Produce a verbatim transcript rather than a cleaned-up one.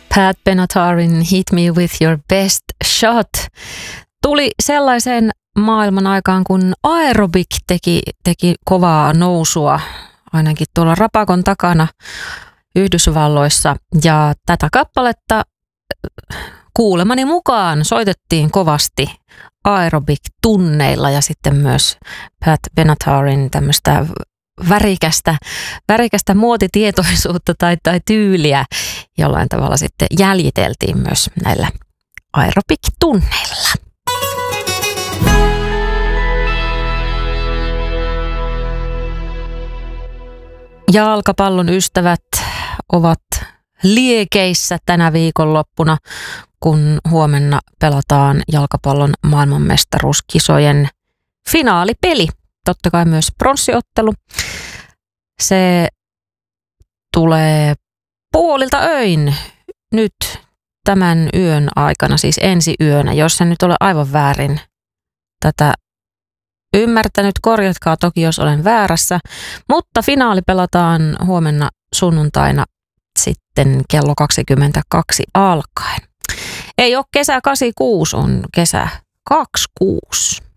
Pat Benatarin Hit Me With Your Best Shot tuli sellaiseen maailman aikaan, kun aerobik teki, teki kovaa nousua, ainakin tuolla Rapakon takana Yhdysvalloissa. Ja tätä kappaletta kuulemani mukaan soitettiin kovasti aerobik-tunneilla ja sitten myös Pat Benatarin tämmöistä värikästä, värikästä muotitietoisuutta tai, tai tyyliä jollain tavalla sitten jäljiteltiin myös näillä aerobik-tunneilla. Jalkapallon ystävät ovat liekeissä tänä viikonloppuna, kun huomenna pelataan jalkapallon maailmanmestaruuskisojen finaalipeli. Totta kai myös pronssiottelu. Se tulee puolilta öin nyt tämän yön aikana, siis ensi yönä, jos en nyt ole aivan väärin tätä ymmärtänyt. Korjatkaa toki, jos olen väärässä, mutta finaali pelataan huomenna sunnuntaina sitten kello kaksikymmentäkaksi alkaen. Ei ole kesä kahdeksankymmentäkuusi, on kesä kaksikymmentäkuusi.